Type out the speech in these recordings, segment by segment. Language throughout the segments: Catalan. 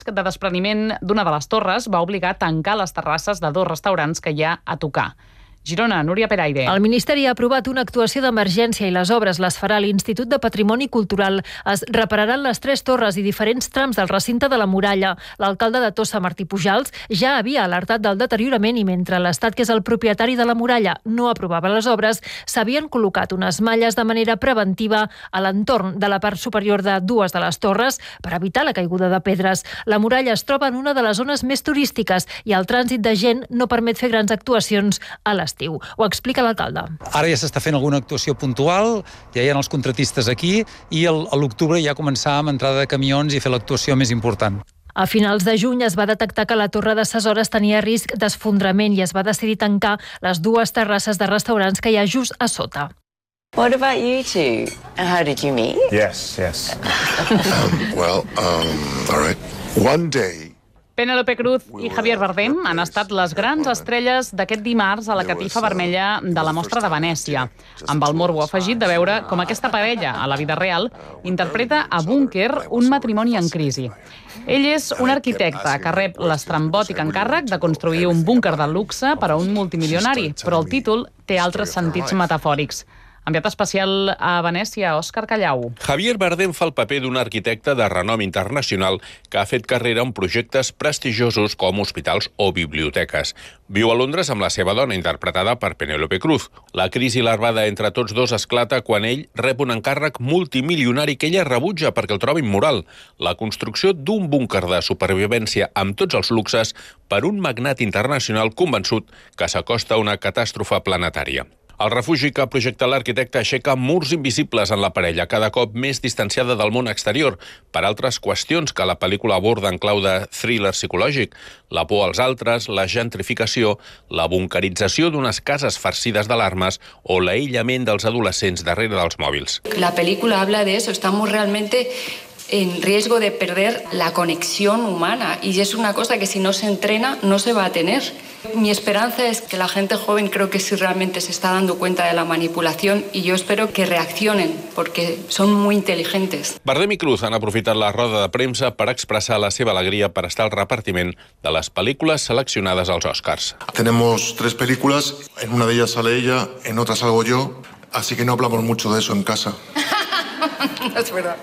de despreniment d'una de les torres va obligar a tancar les terrasses de 2 restaurants que hi ha a tocar. Girona, Núria Peraire. El Ministeri ha aprovat una actuació d'emergència i les obres les farà l'Institut de Patrimoni Cultural. Es repararan les 3 torres i diferents trams del recinte de la muralla. L'alcalde de Tossa, Martí Pujals, ja havia alertat del deteriorament i mentre l'Estat, que és el propietari de la muralla, no aprovava les obres, s'havien col·locat unes malles de manera preventiva a l'entorn de la part superior de 2 de les torres per evitar la caiguda de pedres. La muralla es troba en una de les zones més turístiques i el trànsit de gent no permet fer grans actuacions a l'estiu. Ho explica l'alcalde. Ara ja s'està fent alguna actuació puntual, ja hi ha els contratistes aquí i a l'octubre ja començar amb entrada de camions i fer l'actuació més important. A finals de juny es va detectar que la torre de ses hores tenia risc d'esfondrament i es va decidir tancar les 2 terrasses de restaurants que hi ha just a sota. What about you two? How did you meet? Yes. All right. One day. Penélope Cruz i Javier Bardem han estat les grans estrelles d'aquest dimarts a la catifa vermella de la Mostra de Venècia, amb el morbo afegit de veure com aquesta parella, a la vida real, interpreta a Búnquer un matrimoni en crisi. Ell és un arquitecte que rep l'estrambòtic encàrrec de construir un búnquer de luxe per a un multimilionari, però el títol té altres sentits metafòrics. Enviat especial a Venècia, Òscar Callau. Javier Bardem fa el paper d'un arquitecte de renom internacional que ha fet carrera en projectes prestigiosos com hospitals o biblioteques. Viu a Londres amb la seva dona, interpretada per Penélope Cruz. La crisi larvada entre tots dos esclata quan ell rep un encàrrec multimilionari que ella rebutja perquè el troba immoral: la construcció d'un búnquer de supervivència amb tots els luxes per un magnat internacional convençut que s'acosta a una catàstrofe planetària. El refugi que projecta l'arquitecte aixeca murs invisibles en la parella, cada cop més distanciada del món exterior, per altres qüestions que la pel·lícula aborda en clau de thriller psicològic: la por als altres, la gentrificació, la bunkerització d'unes cases farcides d'alarmes o l'aïllament dels adolescents darrere dels mòbils. La película habla de eso, estamos realmente en riesgo de perder la conexión humana y es una cosa que si no se entrena no se va a tener. Mi esperanza es que la gente joven creo que sí realmente se está dando cuenta de la manipulación y yo espero que reaccionen porque son muy inteligentes. Bardem i Cruz han aprofitat la roda de premsa per expressar la seva alegria per estar al repartiment de les pel·lícules seleccionades als Oscars. Tenemos 3 películas, en una de ellas sale ella, en otra salgo yo, así que no hablamos mucho de eso en casa. No es verdad.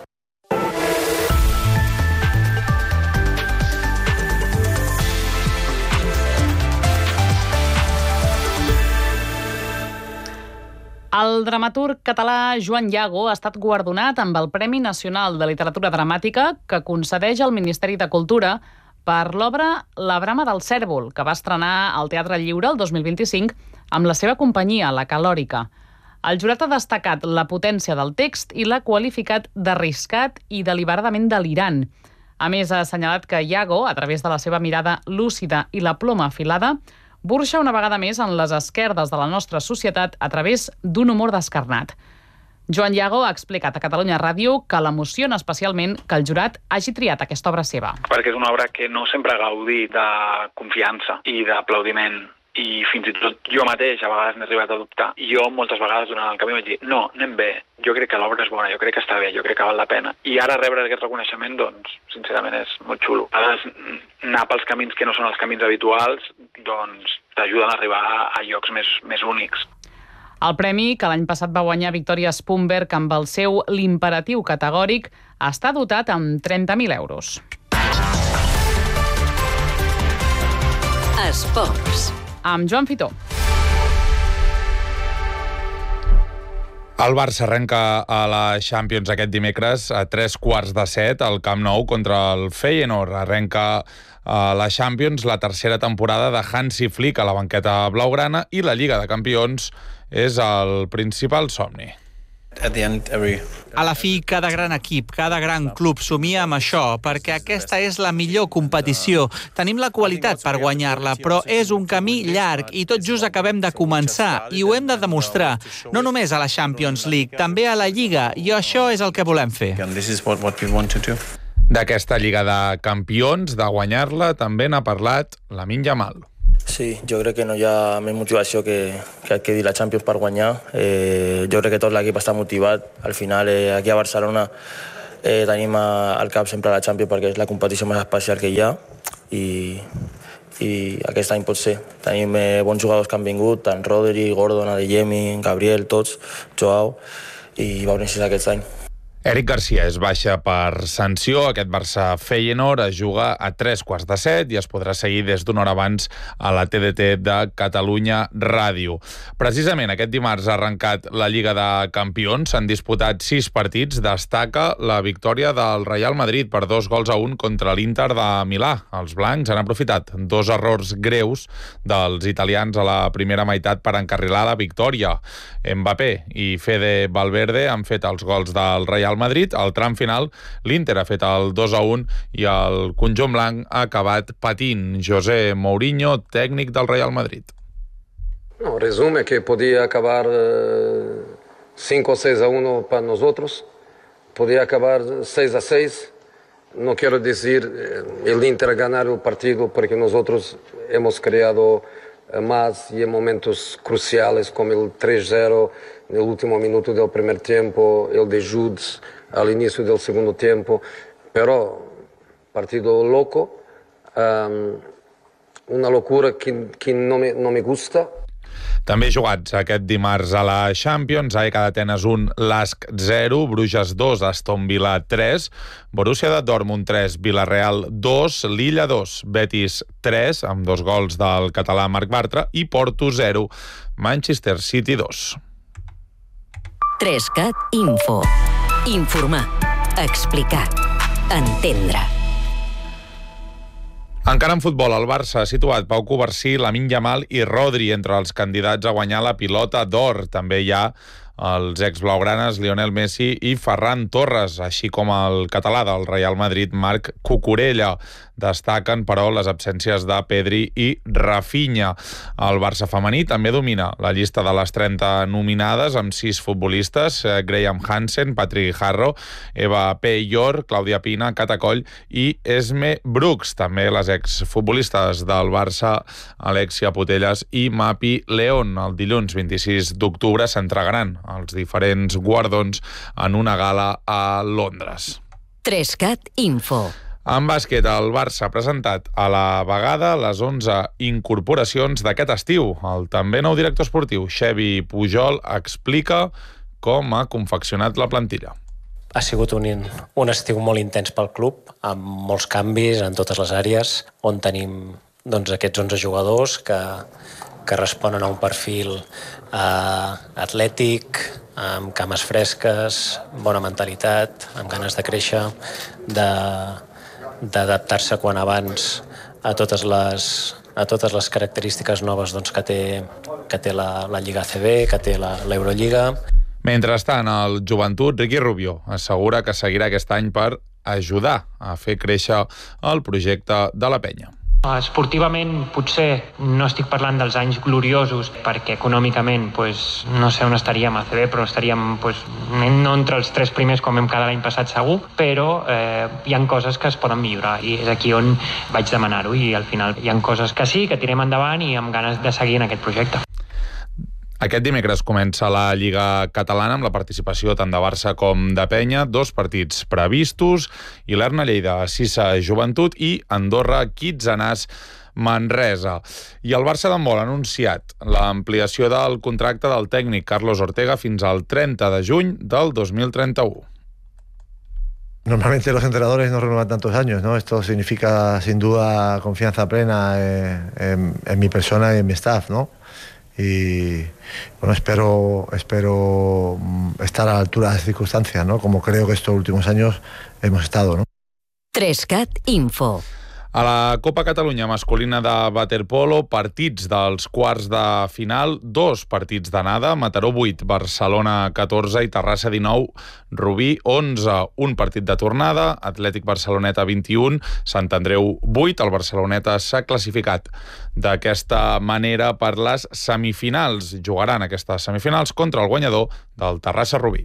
El dramaturg català Joan Yago ha estat guardonat amb el Premi Nacional de Literatura Dramàtica que concedeix el Ministeri de Cultura per l'obra La brama del cèrvol, que va estrenar al Teatre Lliure el 2025 amb la seva companyia, la Calòrica. El jurat ha destacat la potència del text i l'ha qualificat d'arriscat i deliberadament delirant. A més, ha assenyalat que Yago, a través de la seva mirada lúcida i la ploma afilada, burxa una vegada més en les esquerdes de la nostra societat a través d'un humor descarnat. Joan Yago ha explicat a Catalunya Ràdio que l'emociona especialment que el jurat hagi triat aquesta obra seva. Perquè és una obra que no sempre ha gaudit de confiança i d'aplaudiment. I fins i tot jo mateix a vegades n'he arribat a dubtar. Jo moltes vegades durant el camí vaig dir no, anem bé, jo crec que l'obra és bona, jo crec que està bé, jo crec que val la pena. I ara rebre aquest reconeixement, doncs, sincerament és molt xulo. A vegades anar pels camins que no són els camins habituals, doncs t'ajuden a arribar a llocs més únics. El premi, que l'any passat va guanyar Victoria Spumberg amb el seu L'imperatiu categòric, està dotat amb 30.000 euros. Esports. Amb Joan Fitó. El Barça arrenca a la Champions aquest dimecres a 7:15 al Camp Nou contra el Feyenoord. Arrenca a la Champions la tercera temporada de Hansi Flick a la banqueta blaugrana i la Lliga de Campions és el principal somni. A la fi, cada gran equip, cada gran club somia amb això, perquè aquesta és la millor competició. Tenim la qualitat per guanyar-la, però és un camí llarg i tot just acabem de començar i ho hem de demostrar, no només a la Champions League, també a la Lliga, i això és el que volem fer. D'aquesta Lliga de Campions, de guanyar-la, també n'ha parlat Lamine Yamal. Sí, jo crec que no hi ha més motivació que dir la Champions per guanyar. Jo crec que tot l'equip està motivat. Al final, aquí a Barcelona tenim al cap sempre la Champions perquè és la competició més especial que hi ha i aquest any pot ser. Tenim bons jugadors que han vingut, tant Rodri, Gordon, Adeyemi, Gabriel, tots, Joao, i va necessitar aquest any. Eric Garcia és baixa per sanció. Aquest Barça-Feyenoord es juga a 7:15 i es podrà seguir des d'una hora abans a la TDT de Catalunya Ràdio. Precisament aquest dimarts ha arrencat la Lliga de Campions. S'han disputat 6 partits. Destaca la victòria del Real Madrid per 2-1 contra l'Inter de Milà. Els blancs han aprofitat 2 errors greus dels italians a la primera meitat per encarrilar la victòria. Mbappé i Fede Valverde han fet els gols del Real Madrid. Al tram final, l'Inter ha fet el 2-1 i el conjunt blanc ha acabat patint. José Mourinho, tècnic del Real Madrid. No, resume que podía acabar 5 o 6-1 para nosotros. Podía acabar 6-6. No quiero decir el Inter ganar el partido porque nosotros hemos creado más y en momentos cruciales como el 3-0 en el último minuto del primer tiempo, el de Judes al inicio del segundo tiempo, pero partido loco, una locura que no me gusta. També jugats aquest dimarts a la Champions, AEK d'Atenes 1, LASK 0, Bruges 2, Aston Villa 3, Borussia de Dortmund 3, Villarreal 2, Lilla 2, Betis 3, amb 2 gols del català Marc Bartra, i Porto 0, Manchester City 2. 3CAT Info. Informar, explicar, entendre. Encara en futbol, el Barça ha situat Pau Covarsí, Lamine Yamal i Rodri entre els candidats a guanyar la pilota d'or. També hi ha els exblaugranes Lionel Messi i Ferran Torres, així com el català del Real Madrid, Marc Cucurella. Destaquen, però, les absències de Pedri i Rafinha. El Barça femení també domina la llista de les 30 nominades amb 6 futbolistes: Graham Hansen, Patrick Harro, Eva Peyor, Clàudia Pina, Cata Coll i Esme Brooks. També les exfutbolistes del Barça, Alexia Putellas i Mapi León. El dilluns 26 d'octubre s'entregaran els diferents guardons en una gala a Londres. 3CAT Info. En bàsquet, el Barça ha presentat a la vegada les 11 incorporacions d'aquest estiu. El també nou director esportiu, Xevi Pujol, explica com ha confeccionat la plantilla. Ha sigut un estiu molt intens pel club, amb molts canvis en totes les àrees, on tenim aquests 11 jugadors que responen a un perfil atlètic, amb cames fresques, bona mentalitat, amb ganes de créixer, d'adaptar-se quan abans a totes les característiques noves que té la Lliga ACB, que té l'Eurolliga. Mentrestant, el Joventut, Riqui Rubio, assegura que seguirà aquest any per ajudar a fer créixer el projecte de la penya. Esportivament potser no estic parlant dels anys gloriosos perquè econòmicament no sé on estaríem a ACB, però estaríem no entre els 3 primers com vam quedar l'any passat segur, però hi ha coses que es poden millorar i és aquí on vaig demanar-ho i al final hi ha coses que sí, que tirem endavant i amb ganes de seguir en aquest projecte. Aquest dimecres comença la Lliga Catalana amb la participació tant de Barça com de Penya, 2 partits previstos: Ilerna Lleida, Sissa Joventut i Andorra Kitsanàs Manresa. I el Barça d'handbol ha anunciat l'ampliació del contracte del tècnic Carlos Ortega fins al 30 de juny del 2031. Normalmente los entrenadores no renuevan tantos años, ¿no? Esto significa sin duda confianza plena en mi persona y en mi staff, ¿no? Y bueno, espero estar a la altura de las circunstancias, ¿no? Como creo que estos últimos años hemos estado, ¿no? 3CAT Info. A la Copa Catalunya masculina de waterpolo, partits dels quarts de final, 2 partits d'anada, Mataró 8, Barcelona 14 i Terrassa 19, Rubí 11. Un partit de tornada, Atlètic Barceloneta 21, Sant Andreu 8. El Barceloneta s'ha classificat d'aquesta manera per les semifinals. Jugaran aquestes semifinals contra el guanyador del Terrassa Rubí.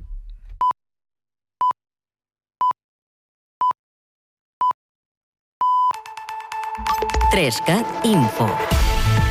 Trescat Info.